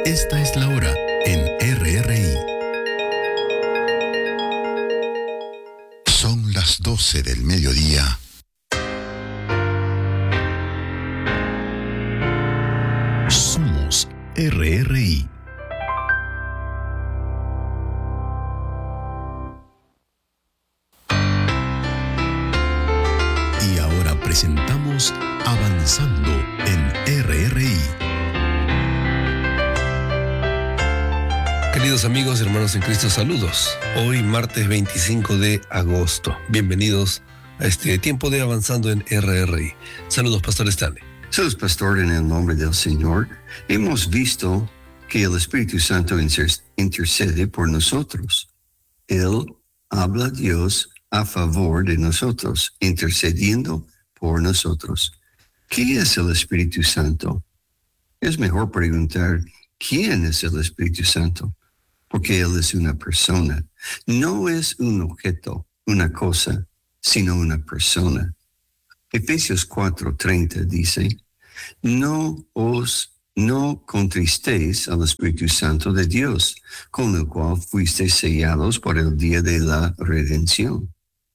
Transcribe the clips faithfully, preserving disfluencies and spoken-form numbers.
Esta es la hora en R R I. Son las doce del mediodía. Somos R R I. Y ahora presentamos Avanzando en R R I. Queridos amigos y hermanos en Cristo, saludos. Hoy martes veinticinco de agosto. Bienvenidos a este tiempo de Avanzando en R R I. Saludos, Pastor Stanley. Saludos, Pastor, en el nombre del Señor. Hemos visto que el Espíritu Santo intercede por nosotros. Él habla a Dios a favor de nosotros, intercediendo por nosotros. ¿Qué es el Espíritu Santo? Es mejor preguntar, ¿quién es el Espíritu Santo? Porque Él es una persona. No es un objeto, una cosa, sino una persona. Efesios cuatro treinta dice, no os no contristéis al Espíritu Santo de Dios, con el cual fuisteis sellados por el día de la redención.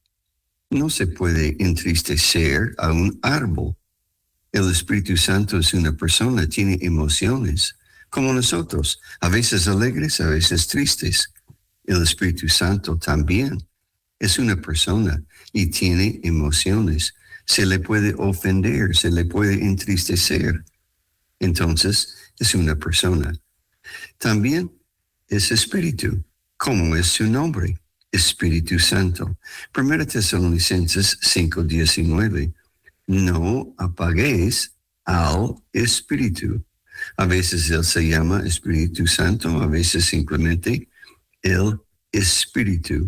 No se puede entristecer a un árbol. El Espíritu Santo es una persona, tiene emociones, como nosotros, a veces alegres, a veces tristes. El Espíritu Santo también es una persona y tiene emociones. Se le puede ofender, se le puede entristecer. Entonces, es una persona. También es espíritu, como es su nombre, Espíritu Santo. Primera Tesalonicenses cinco diecinueve. No apaguéis al Espíritu. A veces Él se llama Espíritu Santo, a veces simplemente el Espíritu.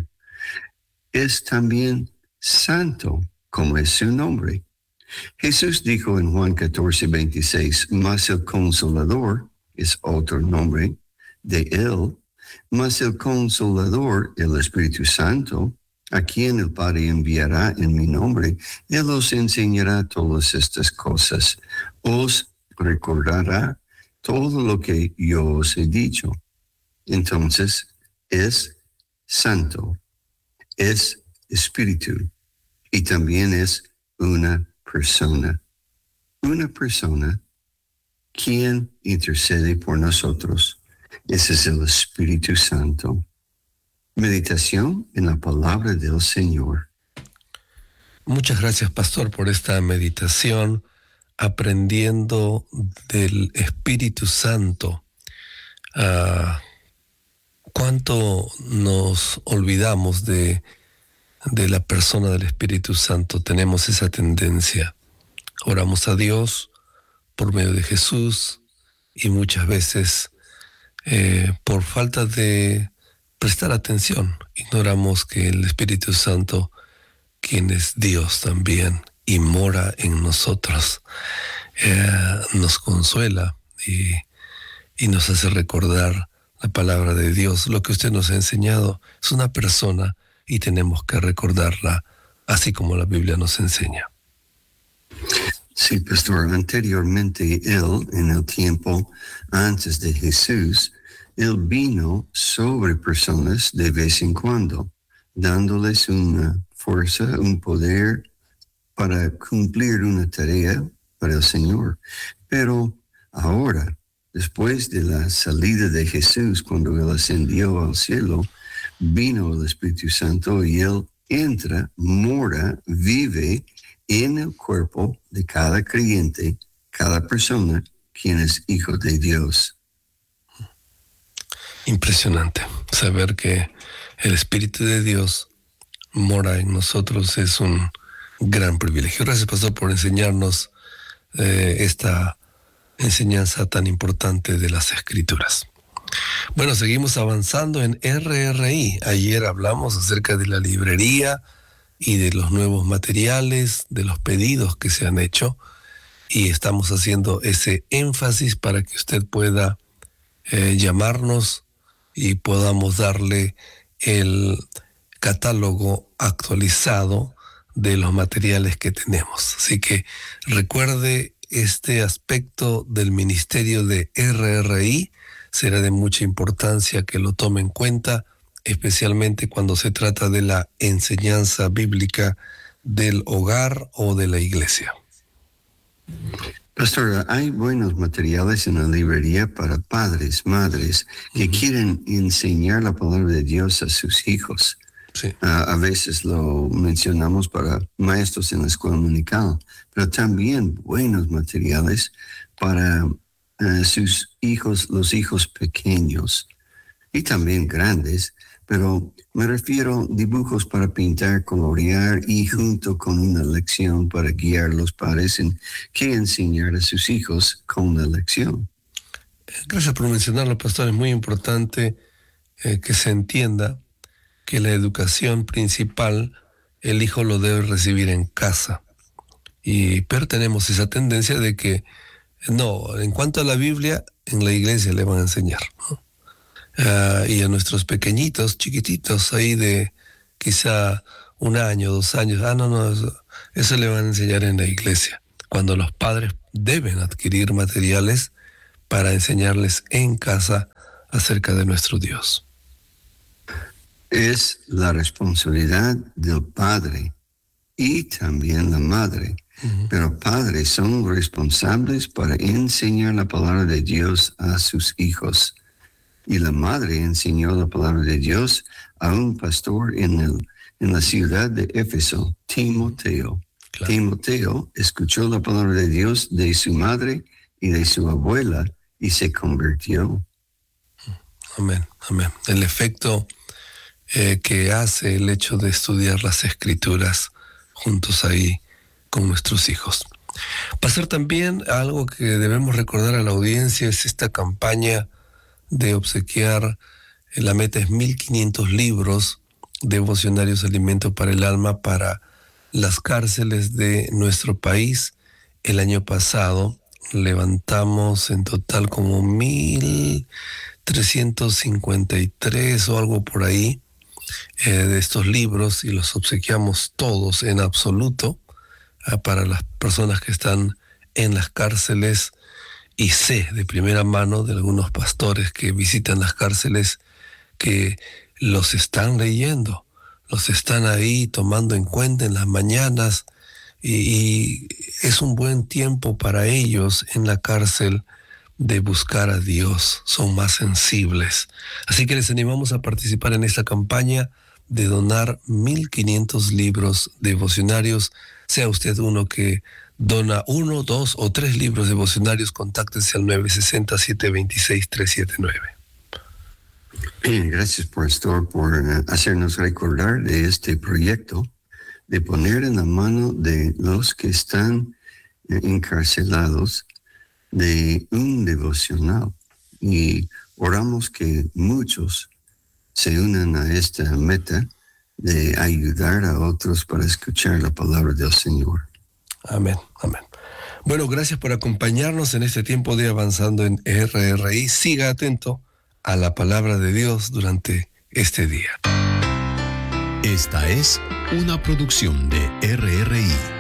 Es también santo, como es su nombre. Jesús dijo en Juan catorce veintiséis, mas el Consolador es otro nombre de Él, mas el Consolador, el Espíritu Santo, a quien el Padre enviará en mi nombre, Él os enseñará todas estas cosas, os recordará todo lo que yo os he dicho. Entonces, es santo, es espíritu y también es una persona. Una persona quien intercede por nosotros. Ese es el Espíritu Santo. Meditación en la palabra del Señor. Muchas gracias, Pastor, por esta meditación, aprendiendo del Espíritu Santo. Uh, ¿Cuánto nos olvidamos de, de la persona del Espíritu Santo? Tenemos esa tendencia. Oramos a Dios por medio de Jesús y muchas veces eh, por falta de prestar atención, ignoramos que el Espíritu Santo, quien es Dios también y mora en nosotros, eh, nos consuela y, y nos hace recordar la palabra de Dios. Lo que usted nos ha enseñado es una persona y tenemos que recordarla así como la Biblia nos enseña. Sí, Pastor, anteriormente Él, en el tiempo antes de Jesús, Él vino sobre personas de vez en cuando, dándoles una fuerza, un poder para cumplir una tarea para el Señor. Pero ahora, después de la salida de Jesús, cuando Él ascendió al cielo, vino el Espíritu Santo y Él entra, mora, vive en el cuerpo de cada creyente, cada persona, quien es hijo de Dios. Impresionante saber que el Espíritu de Dios mora en nosotros, es un gran privilegio. Gracias, Pastor, por enseñarnos eh, esta enseñanza tan importante de las Escrituras. Bueno, seguimos avanzando en R R I. Ayer hablamos acerca de la librería y de los nuevos materiales, de los pedidos que se han hecho, y estamos haciendo ese énfasis para que usted pueda eh, llamarnos y podamos darle el catálogo actualizado de los materiales que tenemos. Así que recuerde este aspecto del ministerio de R R I. será de mucha importancia que lo tome en cuenta, especialmente cuando se trata de la enseñanza bíblica del hogar o de la iglesia. Pastor, hay buenos materiales en la librería para padres, madres que uh-huh. quieren enseñar la palabra de Dios a sus hijos. Sí. Uh, a veces lo mencionamos para maestros en la escuela dominical, pero también buenos materiales para uh, sus hijos, los hijos pequeños y también grandes, pero me refiero a dibujos para pintar, colorear y junto con una lección para guiar a los padres en qué enseñar a sus hijos con la lección. Gracias por mencionarlo, pastor. Es muy importante eh, que se entienda que la educación principal el hijo lo debe recibir en casa. Y pero tenemos esa tendencia de que no, en cuanto a la Biblia, en la iglesia le van a enseñar, ¿no? Uh, y a nuestros pequeñitos, chiquititos, ahí de quizá un año, dos años, ah, no, no, eso, eso le van a enseñar en la iglesia, cuando los padres deben adquirir materiales para enseñarles en casa acerca de nuestro Dios. Es la responsabilidad del padre y también la madre, uh-huh. pero padres son responsables para enseñar la palabra de Dios a sus hijos. Y la madre enseñó la palabra de Dios a un pastor en, el, en la ciudad de Éfeso, Timoteo. Claro. Timoteo escuchó la palabra de Dios de su madre y de su abuela y se convirtió. Amén, amén. El efecto eh, que hace el hecho de estudiar las Escrituras juntos ahí con nuestros hijos. Pasar también algo que debemos recordar a la audiencia es esta campaña de obsequiar, la meta es mil quinientos libros devocionarios Alimento para el Alma para las cárceles de nuestro país. El año pasado levantamos en total como mil trescientos cincuenta y tres o algo por ahí eh, de estos libros y los obsequiamos todos en absoluto eh, para las personas que están en las cárceles. Y sé de primera mano de algunos pastores que visitan las cárceles que los están leyendo, los están ahí tomando en cuenta en las mañanas y, y es un buen tiempo para ellos en la cárcel de buscar a Dios, son más sensibles. Así que les animamos a participar en esta campaña de donar mil quinientos libros devocionarios, sea usted uno que dona uno, dos o tres libros devocionarios, contáctense al nueve seis cero, siete dos seis, tres siete nueve. Bien, gracias, Pastor, por hacernos recordar de este proyecto de poner en la mano de los que están encarcelados de un devocional. Y oramos que muchos se unan a esta meta de ayudar a otros para escuchar la palabra del Señor. Amén, amén. Bueno, gracias por acompañarnos en este tiempo de Avanzando en R R I. Siga atento a la palabra de Dios durante este día. Esta es una producción de R R I.